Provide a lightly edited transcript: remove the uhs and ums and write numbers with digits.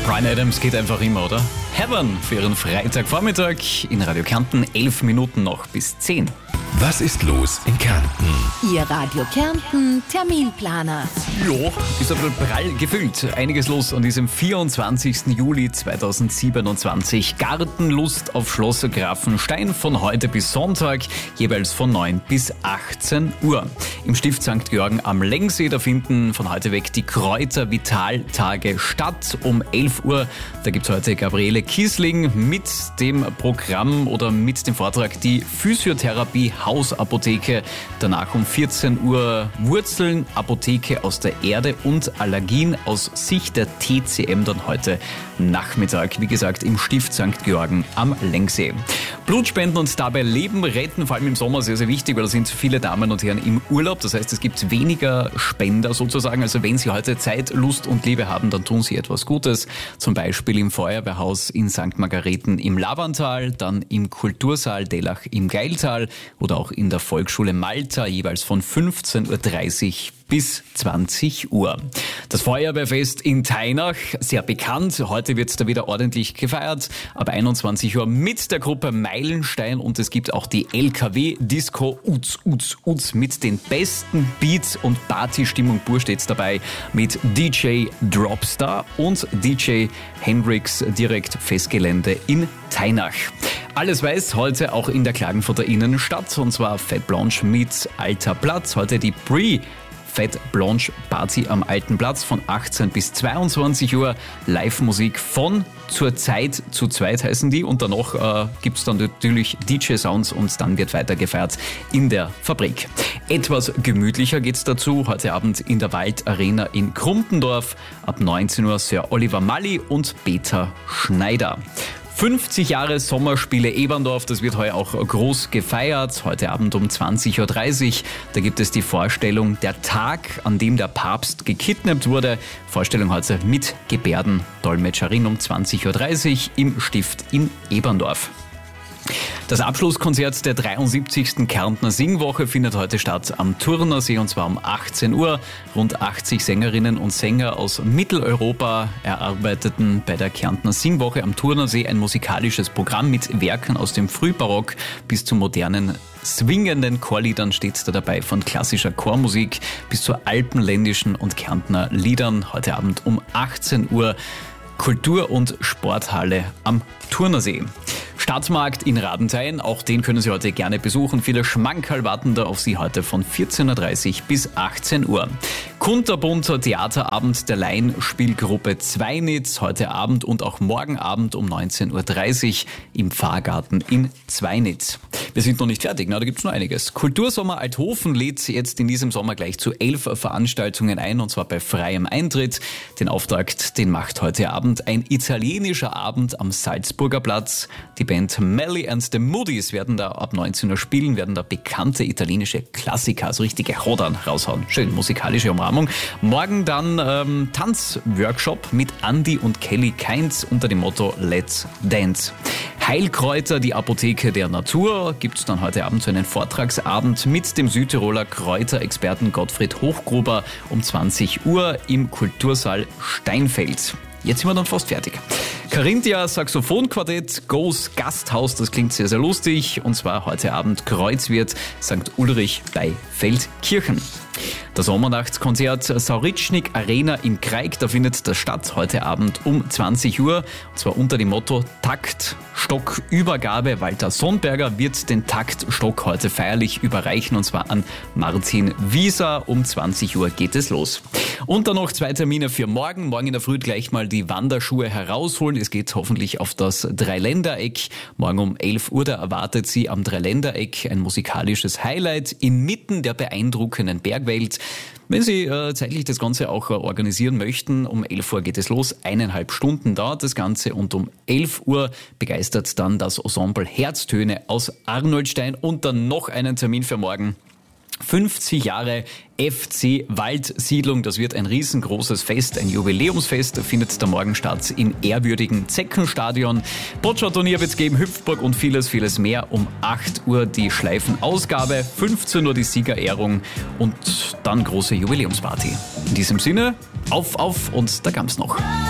Bryan Adams geht einfach immer, oder? Heaven für Ihren Freitagvormittag in Radio Kärnten. 11 Minuten noch bis 10. Was ist los in Kärnten? Ihr Radio Kärnten Terminplaner. Ja, ist ein bisschen prall gefüllt. Einiges los an diesem 24. Juli 2027. Gartenlust auf Schloss Grafenstein von heute bis Sonntag, jeweils von 9 bis 18 Uhr. Im Stift St. Georgen am Lengsee, da finden von heute weg die Kräuter-Vital-Tage statt. Um 11 Uhr, da gibt es heute Gabriele Kiesling mit dem Programm oder mit dem Vortrag die Physiotherapie Hausapotheke. Danach um 14 Uhr Wurzeln, Apotheke aus der Erde und Allergien aus Sicht der TCM dann heute Nachmittag. Wie gesagt, im Stift St. Georgen am Lengsee. Blutspenden und dabei Leben retten, vor allem im Sommer sehr, sehr wichtig, weil da sind viele Damen und Herren im Urlaub. Das heißt, es gibt weniger Spender sozusagen. Also wenn Sie heute Zeit, Lust und Liebe haben, dann tun Sie etwas Gutes. Zum Beispiel im Feuerwehrhaus in St. Margareten im Lavantal, dann im Kultursaal Dellach im Geiltal oder auch in der Volksschule Malta, jeweils von 15.30 Uhr bis 20 Uhr. Das Feuerwehrfest in Teinach, sehr bekannt. Heute wird da wieder ordentlich gefeiert. Ab 21 Uhr mit der Gruppe Meilenstein und es gibt auch die LKW-Disco Uz mit den besten Beats und Partystimmung pur steht's dabei mit DJ Dropstar und DJ Hendrix direkt Festgelände in Teinach. Alles weiß heute auch in der Klagenfurter Innenstadt und zwar Fête Blanche mit Alter Platz. Heute die Fête Blanche Party am Alten Platz von 18 bis 22 Uhr. Live-Musik von Zur Zeit zu zweit heißen die und danach gibt's dann natürlich DJ-Sounds und dann wird weiter gefeiert in der Fabrik. Etwas gemütlicher geht's dazu. Heute Abend in der Waldarena in Krumpendorf. Ab 19 Uhr Sir Oliver Mully und Peter Schneider. 50 Jahre Sommerspiele Eberndorf, das wird heuer auch groß gefeiert. Heute Abend um 20.30 Uhr, da gibt es die Vorstellung Der Tag, an dem der Papst gekidnappt wurde. Vorstellung heute mit Gebärdendolmetscherin um 20.30 Uhr im Stift in Eberndorf. Das Abschlusskonzert der 73. Kärntner Singwoche findet heute statt am Turnersee und zwar um 18 Uhr. Rund 80 Sängerinnen und Sänger aus Mitteleuropa erarbeiteten bei der Kärntner Singwoche am Turnersee ein musikalisches Programm mit Werken aus dem Frühbarock bis zu modernen swingenden Chorliedern steht da dabei, von klassischer Chormusik bis zu alpenländischen und Kärntner Liedern. Heute Abend um 18 Uhr Kultur- und Sporthalle am Turnersee. Stadtmarkt in Radenthein, auch den können Sie heute gerne besuchen. Viele Schmankerl warten da auf Sie heute von 14.30 Uhr bis 18 Uhr. Kunterbunter Theaterabend der Laienspielgruppe Zweinitz heute Abend und auch morgen Abend um 19.30 Uhr im Pfarrgarten in Zweinitz. Wir sind noch nicht fertig, da gibt's noch einiges. Kultursommer Althofen lädt jetzt in diesem Sommer gleich zu 11 Veranstaltungen ein und zwar bei freiem Eintritt. Den Auftakt, den macht heute Abend ein italienischer Abend am Salzburger Platz. Die Band Melly and the Moody's werden da ab 19 Uhr spielen, werden da bekannte italienische Klassiker, also richtige Hodern raushauen. Schön musikalische Umrahmung. Morgen dann Tanzworkshop mit Andy und Kelly Kainz unter dem Motto Let's Dance. Heilkräuter, die Apotheke der Natur, gibt es dann heute Abend so einen Vortragsabend mit dem Südtiroler Kräuterexperten Gottfried Hochgruber um 20 Uhr im Kultursaal Steinfeld. Jetzt sind wir dann fast fertig. Carinthia Saxophonquartett Goes Gasthaus, das klingt sehr, sehr lustig. Und zwar heute Abend Kreuzwirt St. Ulrich bei Feldkirchen. Das Sommernachtskonzert Sauritschnik Arena in Kraig, da findet das statt heute Abend um 20 Uhr. Und zwar unter dem Motto Takt, Stock, Übergabe. Walter Sonnberger wird den Taktstock heute feierlich überreichen und zwar an Martin Wieser. Um 20 Uhr geht es los. Und dann noch 2 Termine für morgen. Morgen in der Früh gleich mal die Wanderschuhe herausholen. Es geht hoffentlich auf das Dreiländereck. Morgen um 11 Uhr, da erwartet Sie am Dreiländereck ein musikalisches Highlight inmitten der beeindruckenden Bergwelt. Wenn Sie zeitlich das Ganze auch organisieren möchten, um 11 Uhr geht es los, 1,5 Stunden dauert das Ganze und um 11 Uhr begeistert dann das Ensemble Herztöne aus Arnoldstein und dann noch einen Termin für morgen. 50 Jahre FC Waldsiedlung, das wird ein riesengroßes Fest, ein Jubiläumsfest, findet da morgen statt im ehrwürdigen Zeckenstadion. Boccia-Turnier wird's geben, Hüpfburg und vieles, vieles mehr. Um 8 Uhr die Schleifenausgabe, 15 Uhr die Siegerehrung und dann große Jubiläumsparty. In diesem Sinne, auf und da gab's noch.